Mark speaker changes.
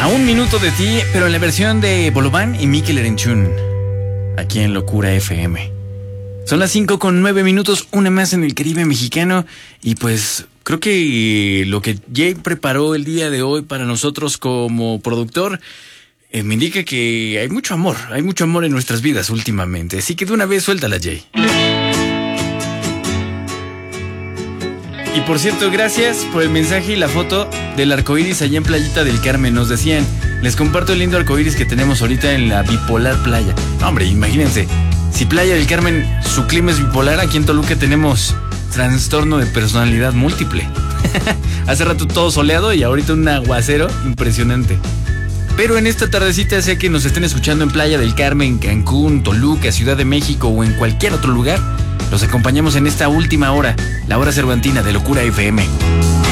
Speaker 1: A un minuto de ti, pero en la versión de Bolobán y Mikel Erenchun, aquí en Locura FM. Son las 5:09, una más en el Caribe mexicano. Y pues creo que lo que Jay preparó el día de hoy para nosotros como productor me indica que hay mucho amor en nuestras vidas últimamente. Así que de una vez suéltala, Jay. Y por cierto, gracias por el mensaje y la foto del arcoíris allá en Playita del Carmen. Nos decían, les comparto el lindo arcoíris que tenemos ahorita en la bipolar playa. No, hombre, imagínense, si Playa del Carmen, su clima es bipolar, aquí en Toluca tenemos trastorno de personalidad múltiple. Hace rato todo soleado y ahorita un aguacero impresionante. Pero en esta tardecita, sea que nos estén escuchando en Playa del Carmen, Cancún, Toluca, Ciudad de México o en cualquier otro lugar, los acompañamos en esta última hora, la hora cervantina de Locura FM.